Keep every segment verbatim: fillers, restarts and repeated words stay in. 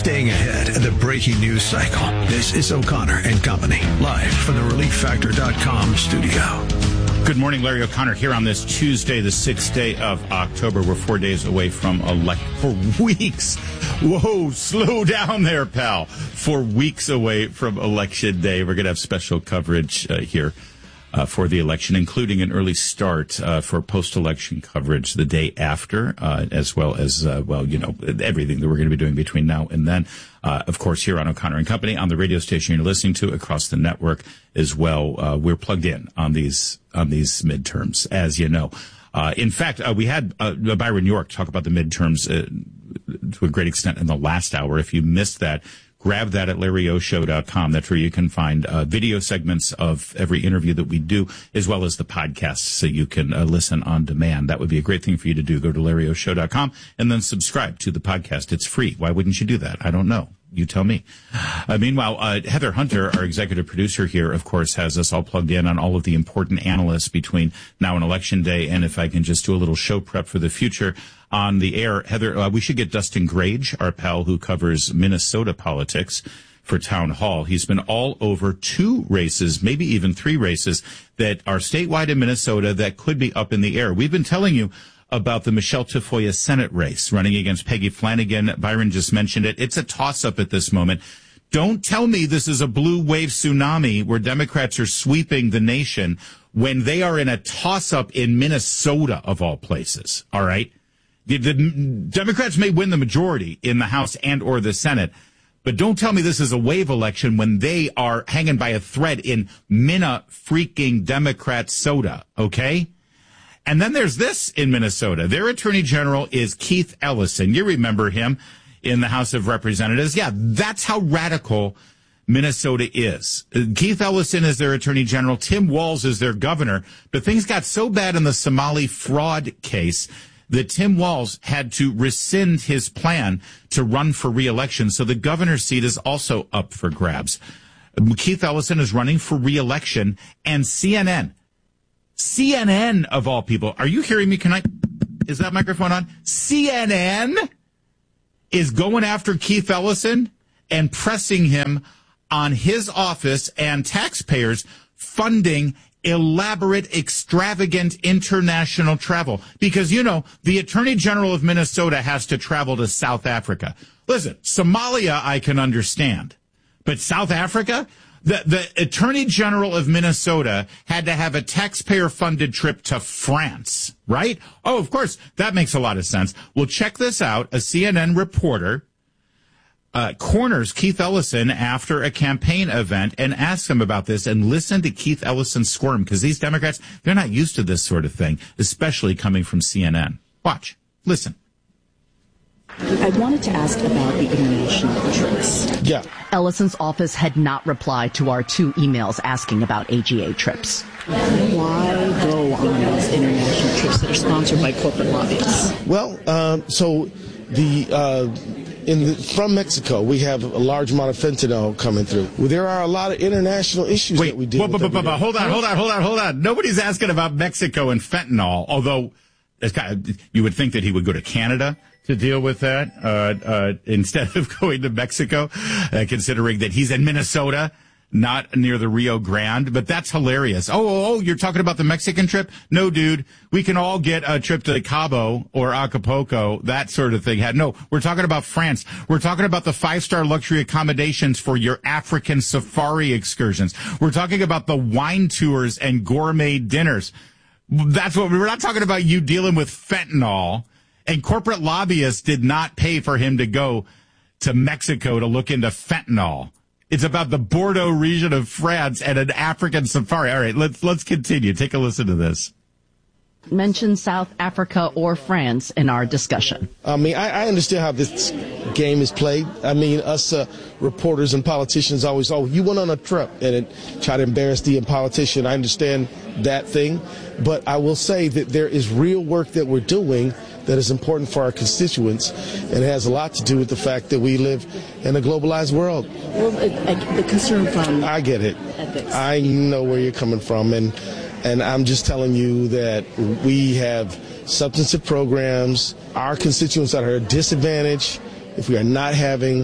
staying ahead of the breaking news cycle. This is O'Connor and Company, live from the relief factor dot com studio. Good morning, Larry O'Connor here on this Tuesday, the sixth day of October. We're four days away from elect for weeks. Whoa, slow down there, pal. Four weeks away from Election Day. We're going to have special coverage uh, here uh, for the election, including an early start uh, for post-election coverage the day after, uh, as well as, uh, well, you know, everything that we're going to be doing between now and then. Uh, of course, here on O'Connor and Company, on the radio station you're listening to, across the network as well. Uh, we're plugged in on these on these midterms, as you know. Uh, in fact, uh, we had uh, Byron York talk about the midterms uh, to a great extent in the last hour. If you missed that, grab that at larry o show dot com. That's where you can find uh, video segments of every interview that we do, as well as the podcasts, so you can uh, listen on demand. That would be a great thing for you to do. Go to larry o show dot com and then subscribe to the podcast. It's free. Why wouldn't you do that? I don't know. You tell me. Uh, meanwhile, uh, Heather Hunter, our executive producer here, of course, has us all plugged in on all of the important analysts between now and Election Day. And if I can just do a little show prep for the future on the air, Heather, uh, we should get Dustin Grage, our pal who covers Minnesota politics for Town Hall. He's been all over two races, maybe even three races that are statewide in Minnesota that could be up in the air. We've been telling you about the Michelle Tafoya Senate race running against Peggy Flanagan. Byron just mentioned it. It's a toss-up at this moment. Don't tell me this is a blue wave tsunami where Democrats are sweeping the nation when they are in a toss-up in Minnesota, of all places. All right? The, the Democrats may win the majority in the House and or the Senate, but don't tell me this is a wave election when they are hanging by a thread in Minna freaking Democrat soda, okay? And then there's this in Minnesota. Their attorney general is Keith Ellison. You remember him in the House of Representatives. Yeah, that's how radical Minnesota is. Keith Ellison is their attorney general. Tim Walz is their governor. But things got so bad in the Somali fraud case that Tim Walz had to rescind his plan to run for re-election. So the governor's seat is also up for grabs. Keith Ellison is running for re-election, and C N N, C N N of all people. Are you hearing me? Can I? Is that microphone on? C N N is going after Keith Ellison and pressing him on his office and taxpayers funding elaborate, extravagant international travel. Because, you know, the Attorney General of Minnesota has to travel to South Africa. Listen, Somalia I can understand. But South Africa? The, the Attorney General of Minnesota had to have a taxpayer-funded trip to France, right? Oh, of course, that makes a lot of sense. Well, check this out. A C N N reporter uh, corners Keith Ellison after a campaign event and asks him about this, and listen to Keith Ellison squirm, because these Democrats, they're not used to this sort of thing, especially coming from C N N. Watch. Listen. I wanted to ask about the international trips. Yeah. Ellison's office had not replied to our two emails asking about A G A trips. Why go on these international trips that are sponsored by corporate lobbyists? Well, um, so the uh, in the, from Mexico, we have a large amount of fentanyl coming through. Well, there are a lot of international issues Wait, that we deal bu- with. bu- bu- hold on, hold on, hold on, hold on. Nobody's asking about Mexico and fentanyl, although it's kind of, you would think that he would go to Canada to deal with that uh, uh, instead of going to Mexico, uh, considering that he's in Minnesota, not near the Rio Grande. But that's hilarious. Oh, oh, oh, you're talking about the Mexican trip? No, dude. We can all get a trip to Cabo or Acapulco, that sort of thing. No, we're talking about France. We're talking about the five-star luxury accommodations for your African safari excursions. We're talking about the wine tours and gourmet dinners. That's what we're not talking about. You dealing with fentanyl. And corporate lobbyists did not pay for him to go to Mexico to look into fentanyl. It's about the Bordeaux region of France and an African safari. All right, let's let's continue. Take a listen to this. Mention South Africa or France in our discussion. I mean, I, I understand how this game is played. I mean, us uh, reporters and politicians always, oh, you went on a trip and it, try to embarrass the politician. I understand that thing. But I will say that there is real work that we're doing that is important for our constituents, and it has a lot to do with the fact that we live in a globalized world. Well, the concern from I get it. Ethics. I know where you're coming from, and and I'm just telling you that we have substantive programs. Our constituents are at a disadvantage if we are not having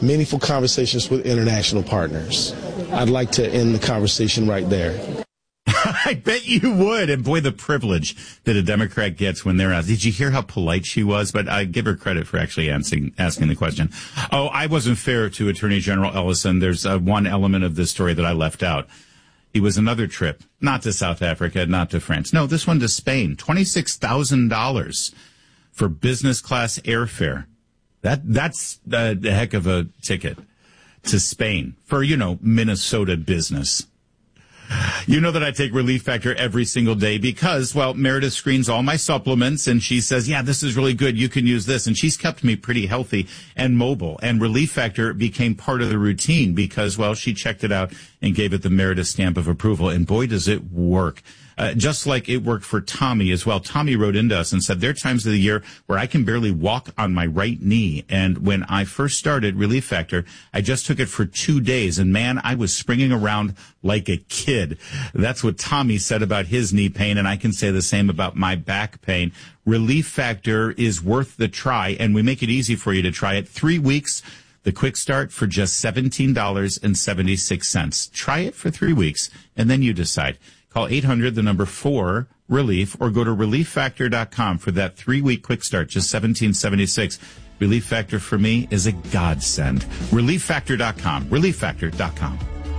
meaningful conversations with international partners. I'd like to end the conversation right there. I bet you would. And boy, the privilege that a Democrat gets when they're asked. Did you hear how polite she was? But I give her credit for actually asking, asking the question. Oh, I wasn't fair to Attorney General Ellison. There's uh, one element of this story that I left out. It was another trip, not to South Africa, not to France. No, this one to Spain. twenty-six thousand dollars for business class airfare. That, that's a, a heck of a ticket to Spain for, you know, Minnesota business. You know that I take Relief Factor every single day because, well, Meredith screens all my supplements and she says, yeah, this is really good. You can use this. And she's kept me pretty healthy and mobile. And Relief Factor became part of the routine because, well, she checked it out and gave it the Meredith stamp of approval. And boy, does it work. Uh, just like it worked for Tommy as well. Tommy wrote into us and said, there are times of the year where I can barely walk on my right knee. And when I first started Relief Factor, I just took it for two days. And man, I was springing around like a kid. That's what Tommy said about his knee pain. And I can say the same about my back pain. Relief Factor is worth the try. And we make it easy for you to try it. Three weeks. The quick start for just seventeen dollars and seventy-six cents. Try it for three weeks and then you decide. Call eight hundred, the number four, relief, or go to relief factor dot com for that three-week quick start, just seventeen seventy-six. Relief Factor for me is a godsend. relief factor dot com, relief factor dot com.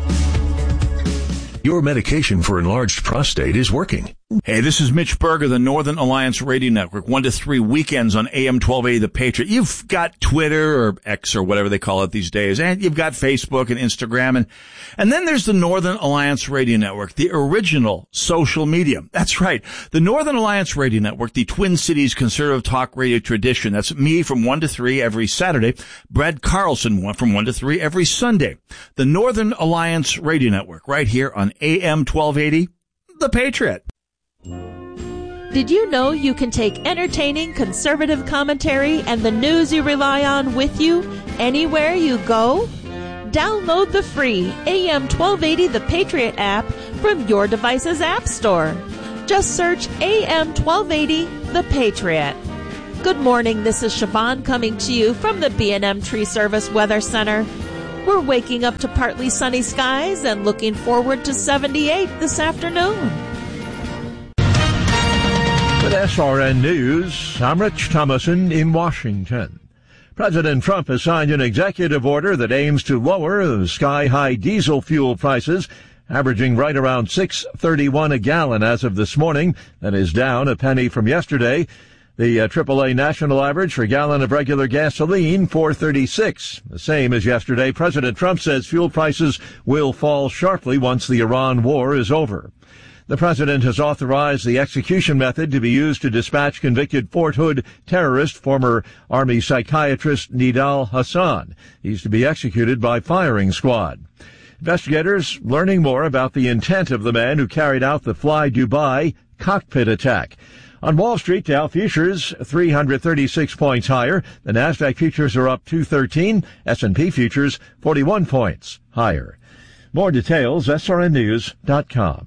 Your medication for enlarged prostate is working. Hey, this is Mitch Berger, the Northern Alliance Radio Network, one to three weekends on A M twelve eighty The Patriot. You've got Twitter or X or whatever they call it these days, and you've got Facebook and Instagram, and and then there's the Northern Alliance Radio Network, the original social media. That's right, the Northern Alliance Radio Network, the Twin Cities conservative talk radio tradition. That's me from one to three every Saturday, Brad Carlson from one to three every Sunday. The Northern Alliance Radio Network, right here on A M twelve eighty The Patriot. Did you know you can take entertaining conservative commentary and the news you rely on with you anywhere you go? Download the free A M twelve eighty The Patriot app from your device's app store. Just search A M twelve eighty The Patriot. Good morning, this is Siobhan coming to you from the B and M Tree Service Weather Center. We're waking up to partly sunny skies and looking forward to seventy-eight this afternoon. With S R N News, I'm Rich Thomason in Washington. President Trump has signed an executive order that aims to lower the sky-high diesel fuel prices, averaging right around six thirty-one a gallon as of this morning. That is down a penny from yesterday. The uh, triple A national average for a gallon of regular gasoline, four thirty-six. The same as yesterday. President Trump says fuel prices will fall sharply once the Iran war is over. The president has authorized the execution method to be used to dispatch convicted Fort Hood terrorist, former Army psychiatrist Nidal Hassan. He's to be executed by firing squad. Investigators learning more about the intent of the man who carried out the Fly Dubai cockpit attack. On Wall Street, Dow futures three hundred thirty-six points higher. The Nasdaq futures are up two thirteen. S and P futures forty-one points higher. More details, S R N news dot com.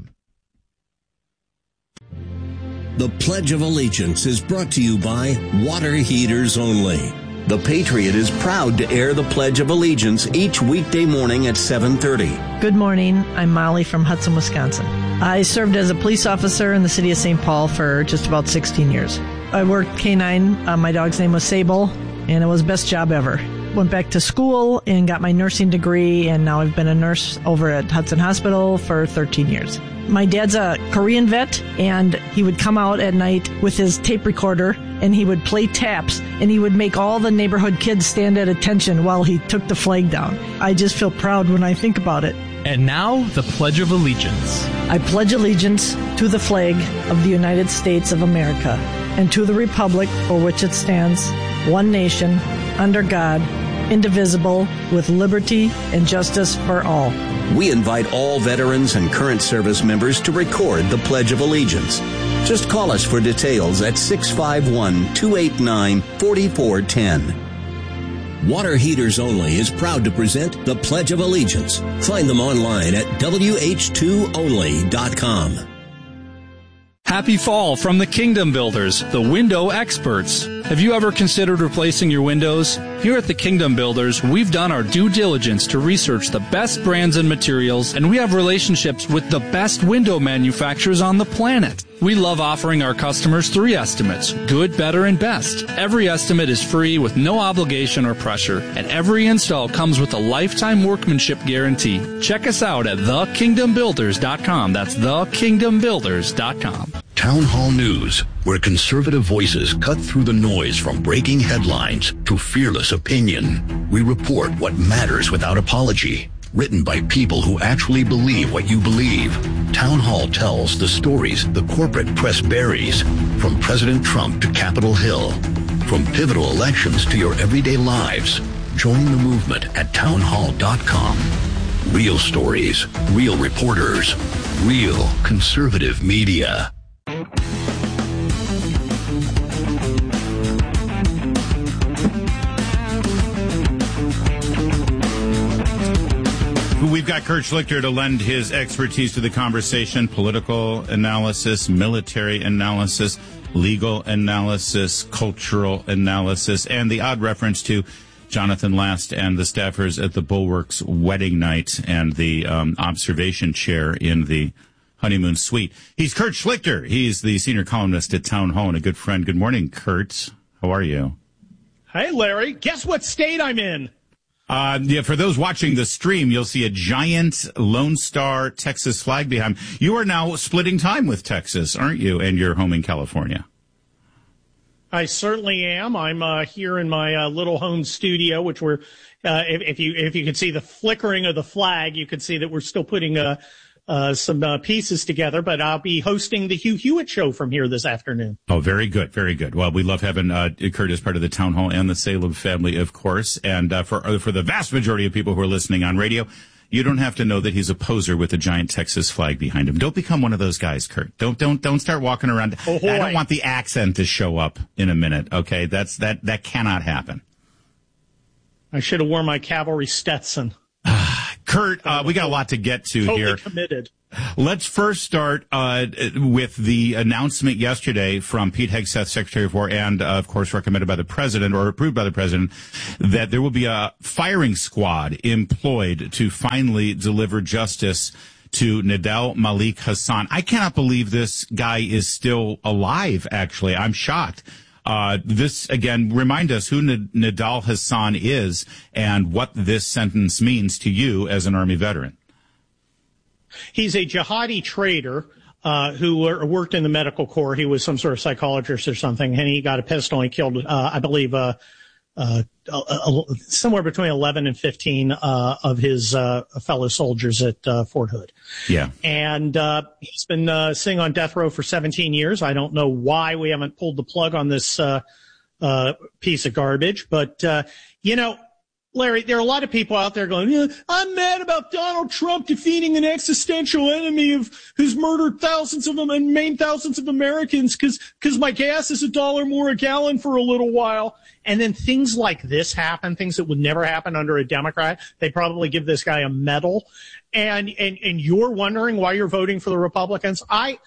The Pledge of Allegiance is brought to you by Water Heaters Only. The Patriot is proud to air the Pledge of Allegiance each weekday morning at seven thirty. Good morning. I'm Molly from Hudson, Wisconsin. I served as a police officer in the city of Saint Paul for just about sixteen years. I worked K nine. Uh, my dog's name was Sable, and it was the best job ever. Went back to school and got my nursing degree, and now I've been a nurse over at Hudson Hospital for thirteen years. My dad's a Korean vet, and he would come out at night with his tape recorder, and he would play taps, and he would make all the neighborhood kids stand at attention while he took the flag down. I just feel proud when I think about it. And now, the Pledge of Allegiance. I pledge allegiance to the flag of the United States of America and to the republic for which it stands, one nation, under God, indivisible, with liberty and justice for all. We invite all veterans and current service members to record the Pledge of Allegiance. Just call us for details at six five one, two eight nine, four four one zero. Water Heaters Only is proud to present the Pledge of Allegiance. Find them online at W H two only dot com. Happy fall from the Kingdom Builders, the window experts. Have you ever considered replacing your windows? Here at the Kingdom Builders, we've done our due diligence to research the best brands and materials, and we have relationships with the best window manufacturers on the planet. We love offering our customers three estimates, good, better, and best. Every estimate is free with no obligation or pressure, and every install comes with a lifetime workmanship guarantee. Check us out at the kingdom builders dot com. That's the kingdom builders dot com. Town Hall News, where conservative voices cut through the noise from breaking headlines to fearless opinion. We report what matters without apology. Written by people who actually believe what you believe. Town Hall tells the stories the corporate press buries, from President Trump to Capitol Hill, from pivotal elections to your everyday lives. Join the movement at town hall dot com. Real stories, real reporters, real conservative media. We've got Kurt Schlichter to lend his expertise to the conversation: political analysis, military analysis, legal analysis, cultural analysis, and the odd reference to Jonathan Last and the staffers at the Bulwark's wedding night and the um, observation chair in the honeymoon suite. He's Kurt Schlichter. He's the senior columnist at Town Hall and a good friend. Good morning, Kurt. How are you? Hey, Larry. Guess what state I'm in? Uh, yeah, for those watching the stream, you'll see a giant Lone Star Texas flag behind. You are now splitting time with Texas, aren't you? And you're home in California. I certainly am. I'm uh, here in my uh, little home studio, which we're, uh, if, if you if you can see the flickering of the flag, you can see that we're still putting uh, uh, some uh, pieces together. But I'll be hosting the Hugh Hewitt Show from here this afternoon. Oh, very good, very good. Well, we love having uh, Kurt as part of the Town Hall and the Salem family, of course. And uh, for uh, for the vast majority of people who are listening on radio, you don't have to know that he's a poser with a giant Texas flag behind him. Don't become one of those guys, Kurt. Don't don't don't start walking around. Oh, I don't want the accent to show up in a minute. Okay, that's that that cannot happen. I should have worn my cavalry Stetson. Kurt, uh, we got a lot to get to totally here. Committed. Let's first start uh, with the announcement yesterday from Pete Hegseth, Secretary of War, and, uh, of course, recommended by the President or approved by the President, that there will be a firing squad employed to finally deliver justice to Nidal Malik Hasan. I cannot believe this guy is still alive, actually. I'm shocked. Uh, this, again, remind us who N- Nidal Hasan is and what this sentence means to you as an Army veteran. He's a jihadi traitor uh, who worked in the medical corps. He was some sort of psychologist or something, and he got a pistol and he killed, uh, I believe, uh, uh, uh, uh, somewhere between eleven and fifteen uh, of his uh, fellow soldiers at uh, Fort Hood. Yeah. And uh, he's been uh, sitting on death row for seventeen years. I don't know why we haven't pulled the plug on this uh, uh, piece of garbage, but, uh, you know, Larry, there are a lot of people out there going, yeah, I'm mad about Donald Trump defeating an existential enemy of who's murdered thousands of them and maimed thousands of Americans because because my gas is a dollar more a gallon for a little while. And then things like this happen, things that would never happen under a Democrat. They probably give this guy a medal. And and and you're wondering why you're voting for the Republicans. I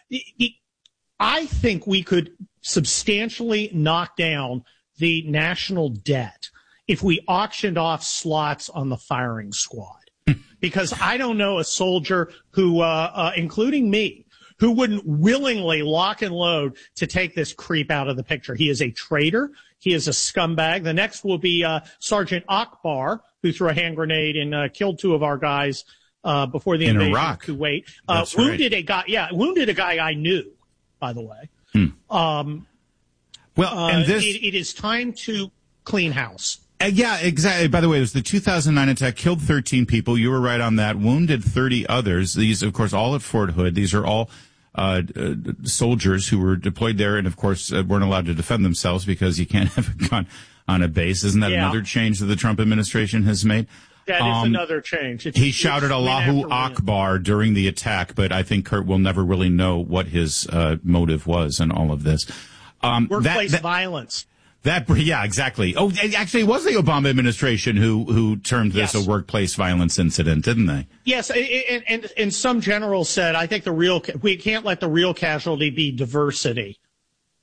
I think we could substantially knock down the national debt if we auctioned off slots on the firing squad. Because I don't know a soldier who, uh, uh, including me, who wouldn't willingly lock and load to take this creep out of the picture. He is a traitor. He is a scumbag. The next will be uh, Sergeant Akbar, who threw a hand grenade and uh, killed two of our guys uh, before the in invasion Iraq. of Kuwait. Uh, That's wounded right. a guy. Yeah, wounded a guy I knew, by the way. Hmm. Um, well, uh, and this it, it is time to clean house. Uh, yeah, exactly. By the way, it was the two thousand nine attack, killed thirteen people. You were right on that. Wounded thirty others. These, of course, all at Fort Hood. These are all uh, uh soldiers who were deployed there and, of course, uh, weren't allowed to defend themselves because you can't have a gun on a base. Isn't that Yeah. another change that the Trump administration has made? That is Um, another change. It's, He it's shouted win Allahu after win. Akbar during the attack, but I think Kurt will never really know what his uh, motive was in all of this. Um, Workplace that, that, violence. That, yeah, exactly. Oh, it actually, it was the Obama administration who, who termed this Yes. a workplace violence incident, didn't they? Yes, and, and, and some generals said, I think the real, we can't let the real casualty be diversity.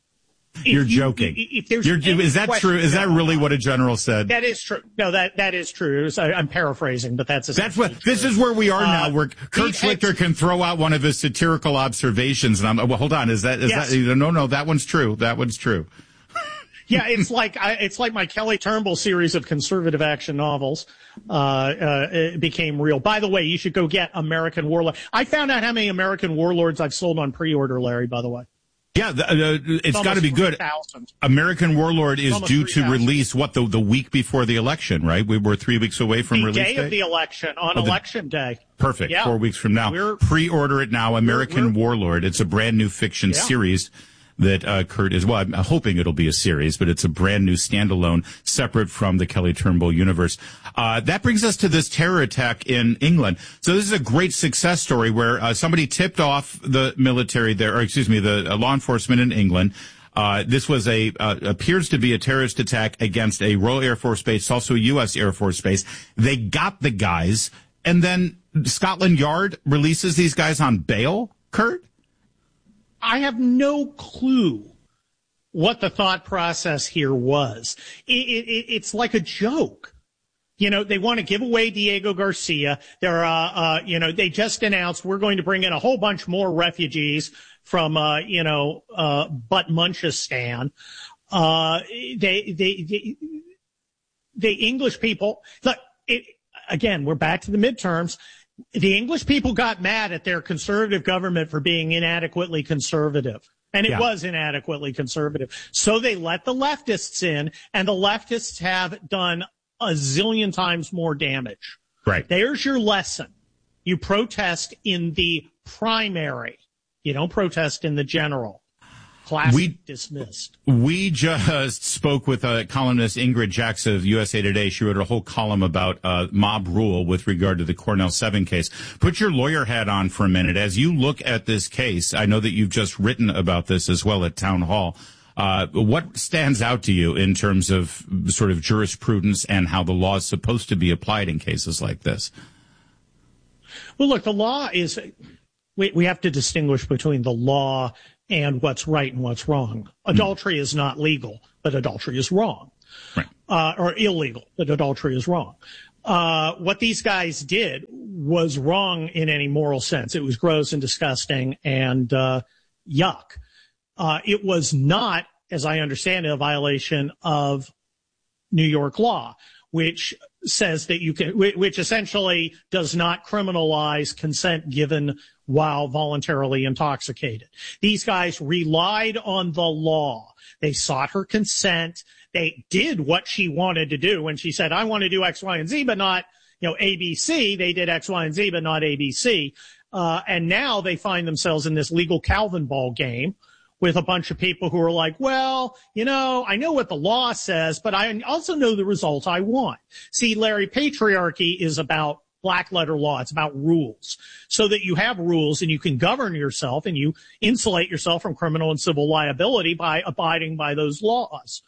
You're you, joking. If there's You're, is that true? Is that really what a general said? That is true. No, that that is true. Was, I, I'm paraphrasing, but that's that's what. True. This is where we are uh, now. Where Kurt Schlichter can throw out one of his satirical observations, and I'm well. Hold on. Is that is yes. that? No, no. That one's true. That one's true. Yeah, it's like I, it's like my Kelly Turnbull series of conservative action novels uh, uh, it became real. By the way, you should go get American Warlord. I found out how many American Warlords I've sold on pre-order, Larry. By the way. Yeah, the, uh, it's, it's got to be good. three thousand. American Warlord is due to release, what, the the week before the election, right? We were three weeks away from the release day. day? of the election, on oh, the, election day. Perfect. Yeah. Four weeks from now. We're, Pre-order it now, American we're, we're, Warlord. It's a brand new fiction yeah. series that uh, Kurt is, well, I'm hoping it'll be a series, but it's a brand new standalone, separate from the Kelly Turnbull universe. Uh, that brings us to this terror attack in England. So this is a great success story where uh, somebody tipped off the military there, or excuse me, the uh, law enforcement in England. Uh, this was a, uh, appears to be a terrorist attack against a Royal Air Force base, also a U S Air Force base. They got the guys, and then Scotland Yard releases these guys on bail, Kurt? I have no clue what the thought process here was. It, it, it's like a joke. You know, they want to give away Diego Garcia. They're, uh, uh, you know, they just announced we're going to bring in a whole bunch more refugees from, uh, you know, uh, Butt-Munchistan. Uh, they, they, they, the English people, look, it, again, we're back to the midterms. The English people got mad at their conservative government for being inadequately conservative. And it yeah. was inadequately conservative. So they let the leftists in, and the leftists have done a zillion times more damage. Right. There's your lesson. You protest in the primary. You don't protest in the general. Classic we, dismissed. We just spoke with uh, columnist Ingrid Jacks of U S A Today. She wrote a whole column about uh, mob rule with regard to the Cornell seven case. Put your lawyer hat on for a minute. As you look at this case, I know that you've just written about this as well at Town Hall. Uh, what stands out to you in terms of sort of jurisprudence and how the law is supposed to be applied in cases like this? Well, look, the law is, we, we have to distinguish between the law and what's right and what's wrong. Adultery is not legal, but adultery is wrong. Right. Uh, or illegal, but adultery is wrong. Uh, what these guys did was wrong in any moral sense. It was gross and disgusting and, uh, yuck. Uh, it was not, as I understand it, a violation of New York law, which says that you can, which essentially does not criminalize consent given while voluntarily intoxicated. These guys relied on the law. They sought her consent. They did what she wanted to do. When she said, I want to do X, Y, and Z, but not, you know, A, B, C, they did X, Y, and Z, but not A, B, C. Uh, and now they find themselves in this legal Calvin ball game with a bunch of people who are like, well, you know, I know what the law says, but I also know the result I want. See, Larry, patriarchy is about black letter law. It's about rules, so that you have rules and you can govern yourself and you insulate yourself from criminal and civil liability by abiding by those laws.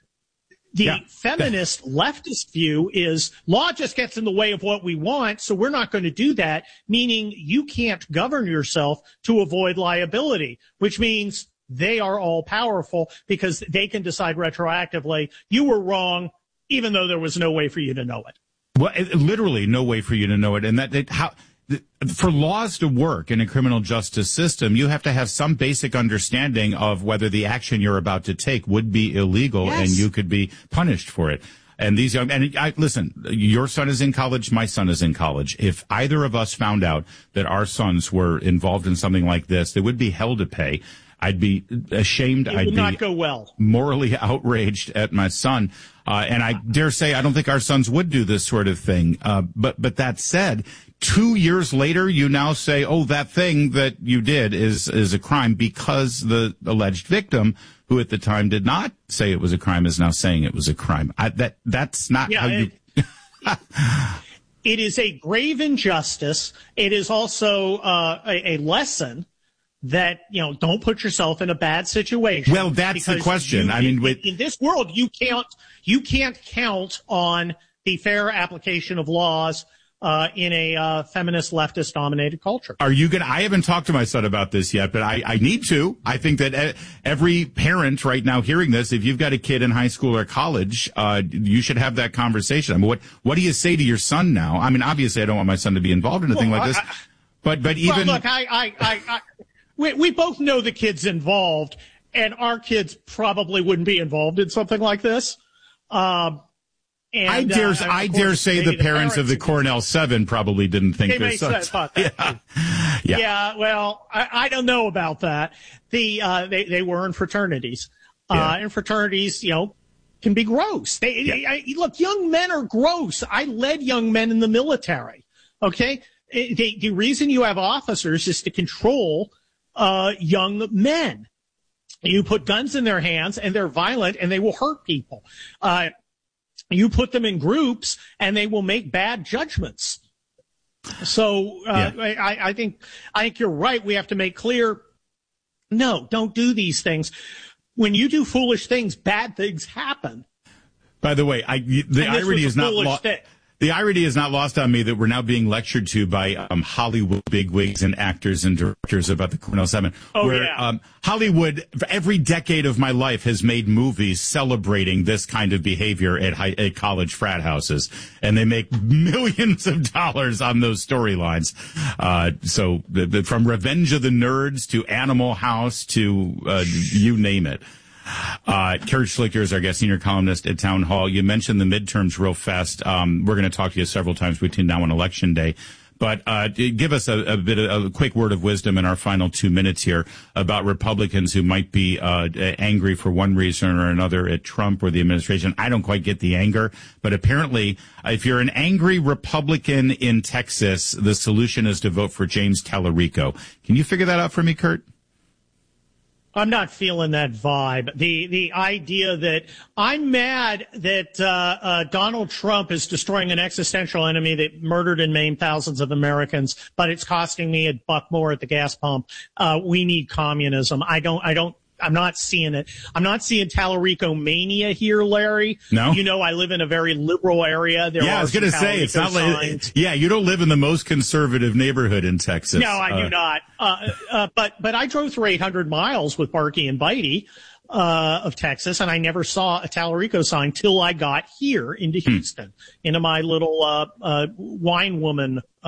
The yeah. feminist leftist view is law just gets in the way of what we want, so we're not going to do that, meaning you can't govern yourself to avoid liability, which means they are all powerful because they can decide retroactively, you were wrong, even though there was no way for you to know it. Well, it, literally no way for you to know it. And that, that how, for laws to work in a criminal justice system, you have to have some basic understanding of whether the action you're about to take would be illegal yes. and you could be punished for it. And these young, and I, listen, your son is in college, my son is in college. If either of us found out that our sons were involved in something like this, they would be hell to pay. I'd be ashamed. It I'd would be not go well. Morally outraged at my son. Uh, and I dare say I don't think our sons would do this sort of thing. Uh, but, but that said, two years later, you now say, oh, that thing that you did is, is a crime because the alleged victim, who at the time did not say it was a crime, is now saying it was a crime. I, that, that's not yeah, how you. It, it is a grave injustice. It is also, uh, a, a lesson that, you know, don't put yourself in a bad situation. Well, that's the question. You, I mean, with, in, in this world, you can't, you can't count on the fair application of laws uh, in a uh, feminist, leftist dominated culture. Are you going to, I haven't talked to my son about this yet, but I, I need to. I think that every parent right now hearing this, if you've got a kid in high school or college, uh, you should have that conversation. I mean, what, what do you say to your son now? I mean, obviously I don't want my son to be involved in a thing well, like this, I, but, but even. Well, look, I, I, I, I we, we both know the kid's involved, and our kids probably wouldn't be involved in something like this. Um, And, I dare, uh, I dare say the, the parents, parents of the Cornell Seven probably didn't think they their may sons. thought that. Yeah. yeah. Yeah. Well, I, I don't know about that. The, uh, they, they were in fraternities, yeah. uh, and fraternities, you know, can be gross. They, yeah. they I, look, young men are gross. I led young men in the military. Okay. They, the reason you have officers is to control, uh, young men. You put guns in their hands and they're violent and they will hurt people. Uh, You put them in groups, and they will make bad judgments. So uh, yeah. I, I think I think you're right. We have to make clear, no, don't do these things. When you do foolish things, bad things happen. By the way, I, the irony is not lo- the irony is not lost on me that we're now being lectured to by um, Hollywood bigwigs and actors and directors about the Cornell Seven. Oh, where, yeah. Um, Hollywood, for every decade of my life, has made movies celebrating this kind of behavior at, high, at college frat houses, and they make millions of dollars on those storylines. Uh, so, the, the, from Revenge of the Nerds to Animal House to uh, you name it. Uh, Kurt Schlichter is our guest, senior columnist at Town Hall. You mentioned the midterms real fast. Um, we're going to talk to you several times between now and Election Day. But uh, give us a, a bit of a quick word of wisdom in our final two minutes here about Republicans who might be uh, angry for one reason or another at Trump or the administration. I don't quite get the anger, but apparently if you're an angry Republican in Texas, the solution is to vote for James Tallarico. Can you figure that out for me, Kurt? I'm not feeling that vibe. The the idea that I'm mad that uh, uh, Donald Trump is destroying an existential enemy that murdered and maimed thousands of Americans, but it's costing me a buck more at the gas pump. Uh, we need communism. I don't. I don't. I'm not seeing it. I'm not seeing Tallarico mania here, Larry. No. You know, I live in a very liberal area. There yeah, are I was going to say, it's not like, yeah, you don't live in the most conservative neighborhood in Texas. No, I uh, do not. Uh, uh, but, but I drove through eight hundred miles with Barkey and Bitey, uh, of Texas, and I never saw a Tallarico sign till I got here into Houston, hmm. into my little, uh, uh, wine woman,